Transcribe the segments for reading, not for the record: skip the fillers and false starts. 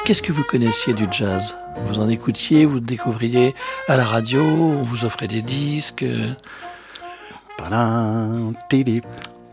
Qu'est-ce que vous connaissiez du jazz? Vous en écoutiez, vous le découvriez à la radio, on vous offrait des disques? Padam, tidip,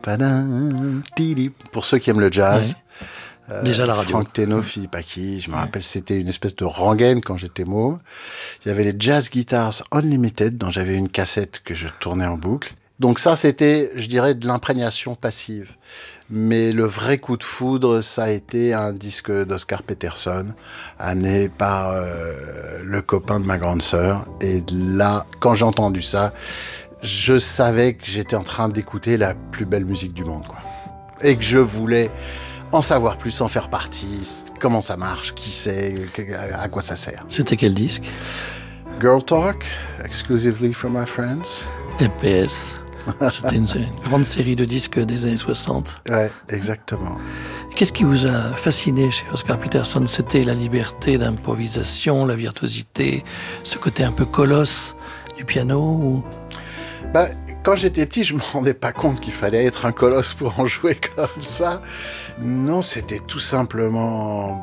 padam, tidip. Pour ceux qui aiment le jazz, déjà la radio. Franck Teno, Philippe Aki, je me rappelle, c'était une espèce de rengaine quand j'étais môme. Il y avait les Jazz Guitars Unlimited, dont j'avais une cassette que je tournais en boucle. Donc ça, c'était, je dirais, de l'imprégnation passive. Mais le vrai coup de foudre, ça a été un disque d'Oscar Peterson, amené par le copain de ma grande sœur. Et là, quand j'ai entendu ça, je savais que j'étais en train d'écouter la plus belle musique du monde, quoi. Et que je voulais en savoir plus, en faire partie, comment ça marche, qui c'est, à quoi ça sert. C'était quel disque? Girl Talk, Exclusively for My Friends. LPS. C'était une grande série de disques des années 60. Ouais, exactement. Qu'est-ce qui vous a fasciné chez Oscar Peterson? C'était la liberté d'improvisation, la virtuosité, ce côté un peu colosse du piano ou... Quand j'étais petit, je me rendais pas compte qu'il fallait être un colosse pour en jouer comme ça. Non, c'était tout simplement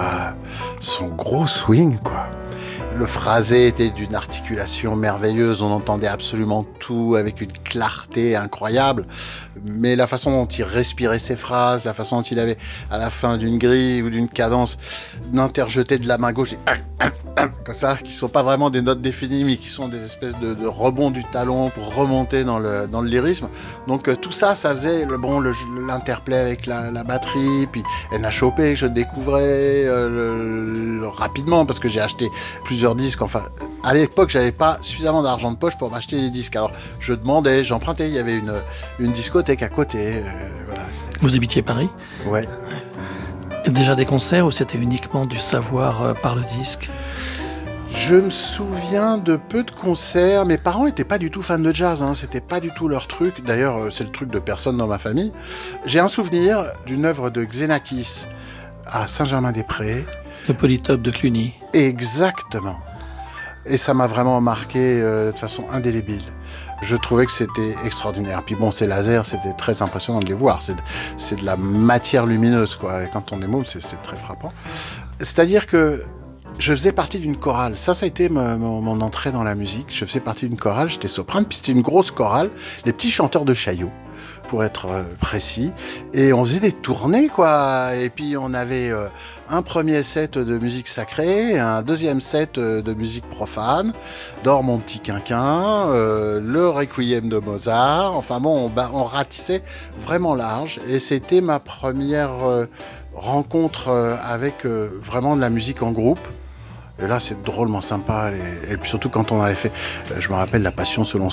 son gros swing, quoi. Le phrasé était d'une articulation merveilleuse, on entendait absolument tout avec une clarté incroyable, mais la façon dont il respirait ses phrases, la façon dont il avait, à la fin d'une grille ou d'une cadence, d'interjeter de la main gauche, comme ça, qui sont pas vraiment des notes définies, mais qui sont des espèces de rebonds du talon pour remonter dans le lyrisme. Donc tout ça, ça faisait l'interplay avec la batterie, puis NHOP, je découvrais rapidement, parce que j'ai acheté plusieurs disques. Enfin, à l'époque, j'avais pas suffisamment d'argent de poche pour m'acheter des disques. Alors, je demandais, j'empruntais. Il y avait une discothèque à côté. Voilà. Vous habitiez Paris? Ouais. Déjà des concerts ou c'était uniquement du savoir par le disque? Je me souviens de peu de concerts. Mes parents n'étaient pas du tout fans de jazz, hein. C'était pas du tout leur truc. D'ailleurs, c'est le truc de personne dans ma famille. J'ai un souvenir d'une œuvre de Xenakis à Saint-Germain-des-Prés. Le Polytope de Cluny. Exactement. Et ça m'a vraiment marqué de façon indélébile. Je trouvais que c'était extraordinaire. Puis bon, ces lasers, c'était très impressionnant de les voir. C'est de la matière lumineuse, quoi. Et quand on est môme, c'est très frappant. C'est-à-dire que je faisais partie d'une chorale. Ça a été mon entrée dans la musique. Je faisais partie d'une chorale, j'étais soprane, puis c'était une grosse chorale, les petits chanteurs de Chaillot, pour être précis. Et on faisait des tournées, quoi. Et puis on avait un premier set de musique sacrée, un deuxième set de musique profane, Dors mon petit quinquin, le Requiem de Mozart. Enfin bon, on ratissait vraiment large. Et c'était ma première rencontre avec vraiment de la musique en groupe. Et là, c'est drôlement sympa. Et puis surtout quand on avait fait, je me rappelle, La Passion selon